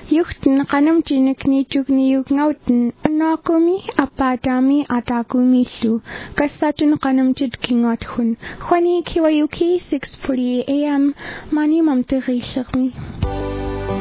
Yuchten qanamchinik nichukniyuk ngauten unakumi apatami atakumisu kasatun qanamchit kingathun. Khwani kiwayuki 6:40 a.m. Mani mamtirishakmi.